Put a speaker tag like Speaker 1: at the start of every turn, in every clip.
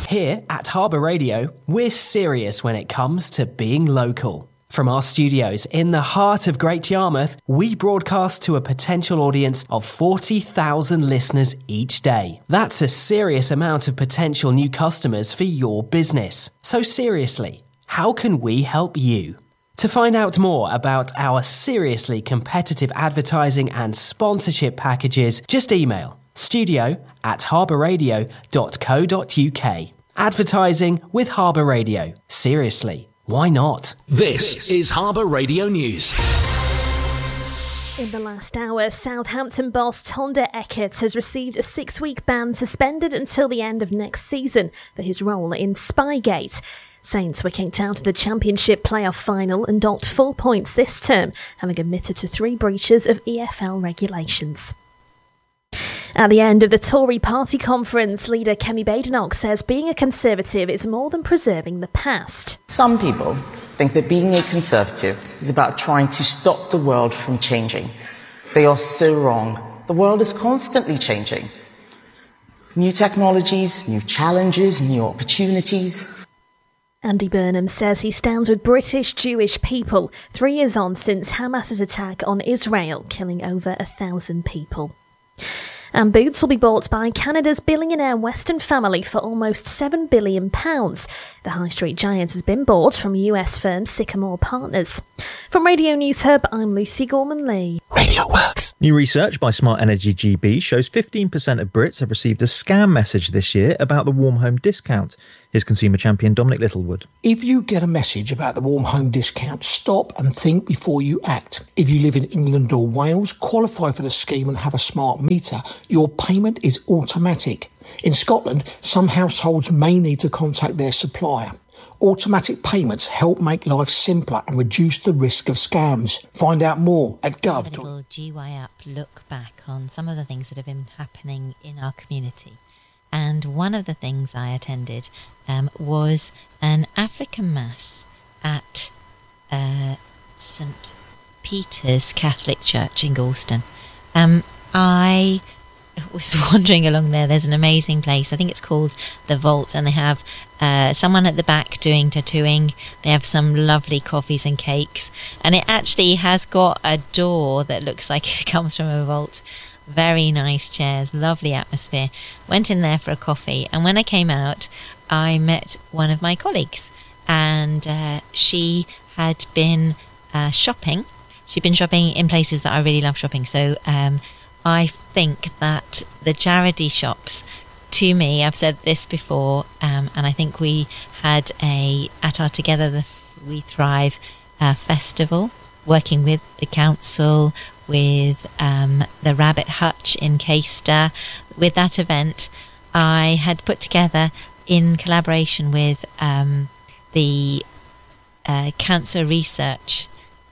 Speaker 1: Here at Harbour Radio, we're serious when it comes to being local. From our studios in the heart of Great Yarmouth, we broadcast to a potential audience of 40,000 listeners each day. That's a serious amount of potential new customers for your business. So seriously, how can we help you? To find out more about our seriously competitive advertising and sponsorship packages, just email studio@harbourradio.co.uk. Advertising with Harbour Radio. Seriously, why not?
Speaker 2: This is Harbour Radio News.
Speaker 3: In the last hour, Southampton boss Tonda Eckert has received a 6-week ban suspended until the end of next season for his role in Spygate. Saints were kicked out of the Championship playoff final and docked 4 points this term, having admitted to 3 breaches of EFL regulations. At the end of the Tory party conference, leader Kemi Badenoch says being a Conservative is more than preserving the past.
Speaker 4: Some people think that being a Conservative is about trying to stop the world from changing. They are so wrong. The world is constantly changing. New technologies, new challenges, new opportunities.
Speaker 3: Andy Burnham says he stands with British Jewish people 3 years on since Hamas's attack on Israel, killing over 1,000 people. And Boots will be bought by Canada's billionaire Western family for almost £7 billion. The high street giant has been bought from US firm Sycamore Partners. From Radio News Hub, I'm Lucy Gorman-Lee.
Speaker 2: Radio Works.
Speaker 5: New research by Smart Energy GB shows 15% of Brits have received a scam message this year about the Warm Home Discount. Here's consumer champion Dominic Littlewood.
Speaker 6: If you get a message about the Warm Home Discount, stop and think before you act. If you live in England or Wales, qualify for the scheme and have a smart meter, your payment is automatic. In Scotland, some households may need to contact their supplier. Automatic payments help make life simpler and reduce the risk of scams. Find out more at gov.
Speaker 7: A little GY Up look back on some of the things that have been happening in our community. And one of the things I attended was an African Mass at St. Peter's Catholic Church in Galston. I was wandering along there. There's an amazing place. I think it's called The Vault, and they have someone at the back doing tattooing. They have some lovely coffees and cakes, and it actually has got a door that looks like it comes from a vault. Very nice chairs, lovely atmosphere. Went in there for a coffee, and when I came out, I met one of my colleagues, and she had been shopping. She'd been shopping in places that I really love shopping, so I think that the charity shops, to me, I've said this before, and I think we had at our Together We Thrive festival, working with the council, with the Rabbit Hutch in Caister. With that event, I had put together, in collaboration with the cancer research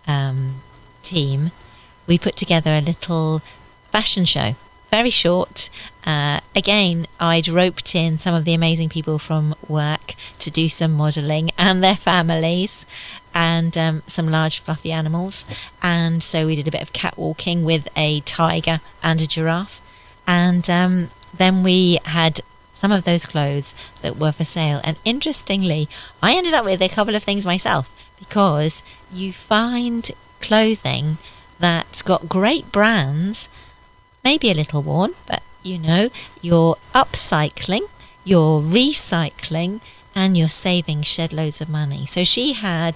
Speaker 7: team, we put together a little fashion show, very short. Again, I'd roped in some of the amazing people from work to do some modelling, and their families, and some large fluffy animals. And so we did a bit of catwalking with a tiger and a giraffe. And then we had some of those clothes that were for sale. And interestingly, I ended up with a couple of things myself, because you find clothing that's got great brands, maybe a little worn, but you know, you're upcycling, you're recycling, and you're saving shed loads of money. So she had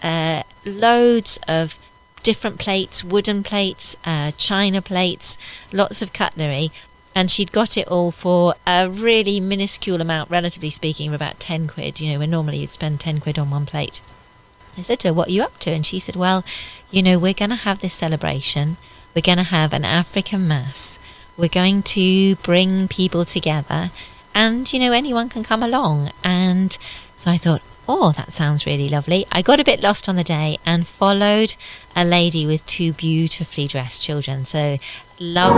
Speaker 7: loads of different plates, wooden plates, china plates, lots of cutlery, and she'd got it all for a really minuscule amount, relatively speaking, of about 10 quid, you know, when normally you'd spend 10 quid on one plate. I said to her, what are you up to? And she said, well, you know, we're going to have this celebration. We're going to have an African Mass. We're going to bring people together, and, you know, anyone can come along. And so I thought, oh, that sounds really lovely. I got a bit lost on the day and followed a lady with 2 beautifully dressed children. So lovely